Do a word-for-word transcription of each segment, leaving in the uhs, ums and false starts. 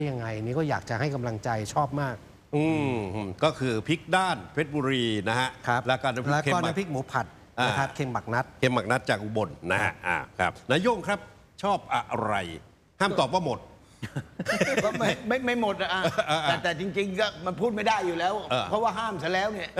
ยังไงนี่ก็อยากจะให้กำลังใจชอบมากอืมก็คือพริกด้านเพชรบุรีนะฮะครับแล้วก็น้ำพริกเค็มน้ำพริกหมูผัดนะครับเค็มหมักนัดเค็มหมักนัดจากอุบลนะฮะอ่าครับนายโย่งครับชอบอะไรห้ามตอบว่าหมดก็ไม่ไม่ไม่หมดอ่ะแต่แต่จริงๆก็มันพูดไม่ได้อยู่แล้วเพราะว่าห้ามซะแล้วเนี่ย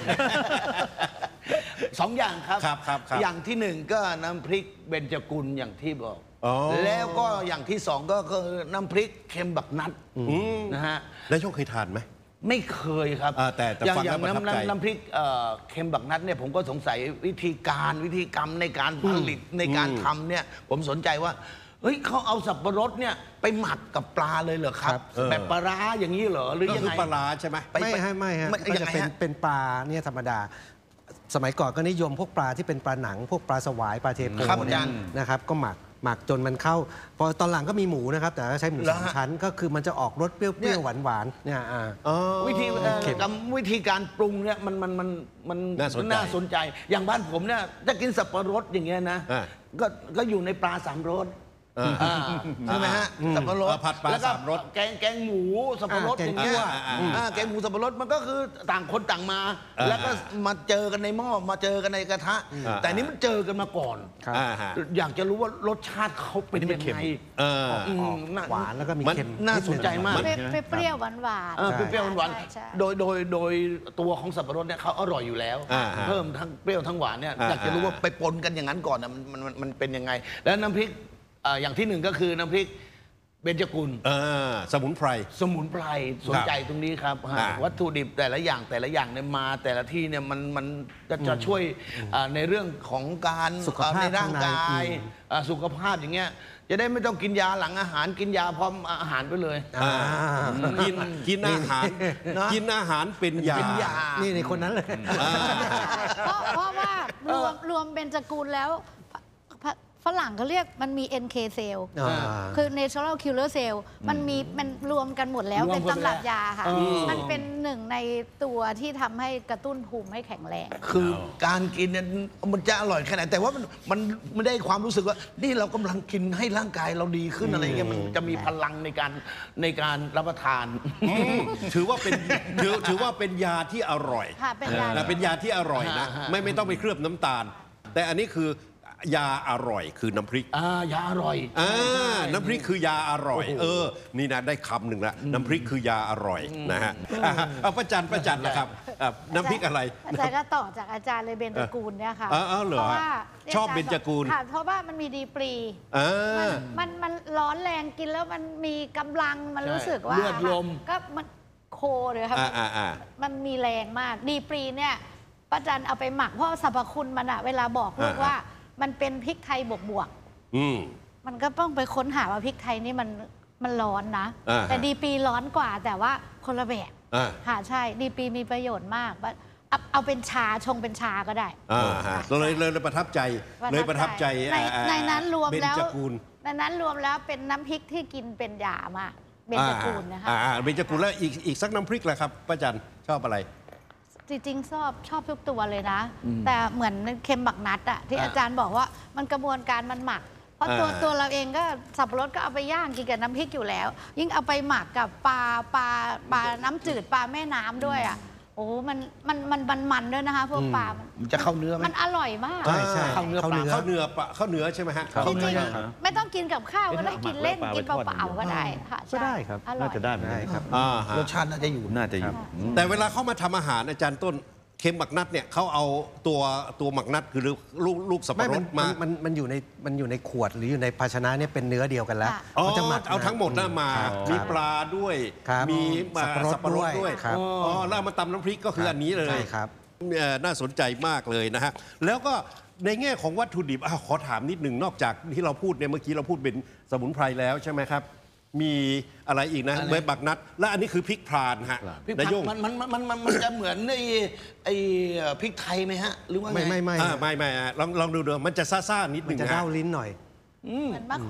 สองอย่างครับครับครับอย่างที่หนึ่งก็น้ำพริกเบญจกุลอย่างที่บอกแล้วก็อย่างที่สองก็คือน้ำพริกเค็มบักนัดนะฮะนายโย่งเคยทานไหมไม่เคยครับแต่อย่างอย่างน้ำน้ำน้ำพริกเค็มบักนัดเนี่ยผมก็สงสัยวิธีการวิธีกรรมในการผลิตในการทำเนี่ยผมสนใจว่าเฮ้ยเขาเอาสับปะรดเนี่ยไปหมักกับปลาเลยเหรอครับแบบปลาร้าอย่างนี้เหรอหรือยังไงปลาร้าใช่ไหมไม่ให้ไม่ฮะก็จะเป็นเป็นปลาเนี่ยธรรมดาสมัยก่อนก็นิยมพวกปลาที่เป็นปลาหนังพวกปลาสวายปลาเทโพเนี่ยนะครับก็หมักหมักจนมันเข้าพอตอนหลังก็มีหมูนะครับแต่ก็ใช้หมูสามชั้นก็คือมันจะออกรสเปรี้ยวๆหวานๆเนี่ยวิธีวิธีการปรุงเนี่ยมันมันมันมันน่าสนใจอย่างบ้านผมเนี่ยจะกินสับปะรดอย่างเงี้ยนะก็ก็อยู่ในปลาสามรสใช่ไหมฮะสับปะรดผัดปลาสามรสแกงแกงหมูสับปะรดอย่างเงี้ยแกงหมูสับปะรดมันก็คือต่างคนต่างมา แล้วก็มาเจอกันในหม้อมาเจอกันในกระทะแต่นี้มันเจอกันมาก่อนอยากจะรู้ว่ารสชาติเขาเป็นยังไงหวานแล้วก็มีเค็มน่าสนใจมากเปรี้ยวหวานหวานเปรี้ยวหวานโดยโดยโดยตัวของสับปะรดเนี่ยเขาอร่อยอยู่แล้วเพิ่มทั้งเปรี้ยวทั้งหวานเนี่ยอยากจะรู้ว่าไปปนกันอย่างนั้นก่อนนะมันมันมันเป็นยังไงแล้วน้ำพริกอย่างที่หนึ่งก็คือน้ำพริกเบญจกุลสมุนไพรสมุนไพรสนใจตรงนี้ครับวัตถุดิบแต่ละอย่างแต่ละอย่างเนี่ยมาแต่ละที่เนี่ยมันมันจะจะช่วยในเรื่องของการสุขภาพในร่างกายสุขภาพอย่างเงี้ยจะได้ไม่ต้องกินยาหลังอาหารกินยาพร้อมอาหารไปเลยกินกินอาหารกินอาหารเป็นยานี่ในคนนั้นเลยเพราะเพราะว่ารวมรวมเบญจกุลแล้วฝรั่งเขาเรียกมันมี เอ็น เค เซลล์ คือ natural killer cell มันมีมันรวมกันหมดแล้วเป็นตำรับยาค่ะมันเป็นหนึ่งในตัวที่ทำให้กระตุ้นภูมิให้แข็งแรงคือการกินเนี่ยมันจะอร่อยแค่ไหนแต่ว่ามันมันไม่ได้ความรู้สึกว่านี่เรากำลังกินให้ร่างกายเราดีขึ้นอะไรเงี้ยมันจะมีพลังในการในการรับประทานถือว่าเป็นถือถือว่าเป็นยาที่อร่อยเป็นยาเป็นยาที่อร่อยนะไม่ไม่ต้องไปเคลือบน้ำตาลแต่อันนี้คือยาอร่อยคือน้ำพริกอ่ายาอร่อยอ่าน้ำพริกคือยาอร่อยเออนี่นะได้คำหนึ่งละน้ำพริกคือยาอร่อยนะฮะเอาประจันประจันนะครับน้ำพริกอะไรอาจารย์ก็ต่อจากอาจารย์เลยเบญจกุลเนี่ยค่ะอ๋อเหรอชอบเบญจกุลเพราะว่ามันมีดีปรีมันมันร้อนแรงกินแล้วมันมีกำลังมันรู้สึกว่าเลือดลมก็มันโคเลยครับมันมีแรงมากดีปรีเนี่ยประจันเอาไปหมักเพราะสรรพคุณมันอะเวลาบอกลูกว่ามันเป็นพริกไทยบวกบวกมันก็ต้องไปค้นหาว่าพริกไทยนี่มันมันร้อนนะแต่ดีปีร้อนกว่าแต่ว่าคนละแบบค่ะใช่ดีปีมีประโยชน์มากเอาเป็นชาชงเป็นชาก็ได้เลยเลยประทับใจเลยประทับใจในนั้นรวมแล้วในนั้นรวมแล้วเป็นน้ำพริกที่กินเป็นยามากเบญจกุลนะคะเบญจกุลแล้วอีกอีกสักน้ำพริกแหละครับป้าจันชอบอะไรจริงๆชอบชอบทุกตัวเลยนะแต่เหมือนเค็มบักนัดอะที่อาจารย์บอกว่ามันกระบวนการมันหมักเพราะตัวตัวเราเองก็สับปะรดก็เอาไปย่างกินกับน้ำพริกอยู่แล้วยิ่งเอาไปหมักกับปลาปลาปลาน้ำจืดปลาแม่น้ำด้วยอะโอ้มันมันมันมันมันด้วยนะคะพวกปลามันจะเข้าเนื้อมันอร่อยมากใช่ใช่เข้าเนื้อปลาเข้าเนื้อปลาเข้าเนื้อใช่ไหมฮะจริงๆไม่ต้องกินกับข้าวก็ได้กินเล่นกินเปล่าๆก็ได้ค่ะก็ได้ครับน่าจะได้ได้ครับรสชาติน่าจะอยู่น่าจะอยู่แต่เวลาเข้ามาทำอาหารอาจารย์ต้นเค็มหมักนัดเนี่ยเขาเอาตัวตัวหมักนัดคือลูกลูกสับปะรดมามันมันอยู่ในมันอยู่ในขวดหรืออยู่ในภาชนะเนี่ยเป็นเนื้อเดียวกันแล้วเขาจะหมักเอาทั้งหมดน่ะมามีปลาด้วยมีสับปะรดด้วยอ๋อแล้วมาตำน้ำพริกก็คืออันนี้เลยครับน่าสนใจมากเลยนะฮะแล้วก็ในแง่ของวัตถุดิบขอถามนิดหนึ่งนอกจากที่เราพูดเนี่ยเมื่อกี้เราพูดเป็นสมุนไพรแล้วใช่ไหมครับมีอะไรอีกนะใบบักนัดและอันนี้คือพริกพรานฮะนายโย่งมันมันมันมันมันจะเหมือนไอ้ไอ้พริกไทยไหมฮะหรือว่าไม่ไม่ไม่ไม่ไม่ลองลองดูดูมันจะซ่าๆนิดหนึ่งจะเด้าลิ้นหน่อยเหมือนมะแขวน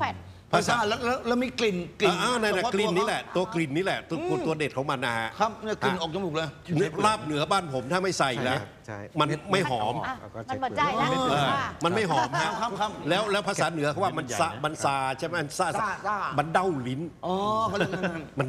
ภาษาแล้วแล้วแล้วมีกลิ่นกลิ่นอ่านั่นแหละเฉพาะกลิ่นตัวนี่แหละตัวกลิ่นนี่แหละตัวตัวเด็ดของมันนะฮะครับเนี่ยกลิ่นออกจมูกเลยลาบเหนือบ้านผมถ้าไม่ใส่นะใช่มันไม่หอมอ่ะแล้วก็มันใช้หมดใจแล้วเปลือกเออว่ามันไม่หอมฮะครับครับแล้วแล้วภาษาเหนือเขาว่ามันซะมันซาใช่ไหมมันซาซ่าซ่ามันเด้าลิ้นอ๋อเขาเรียกนั่นมัน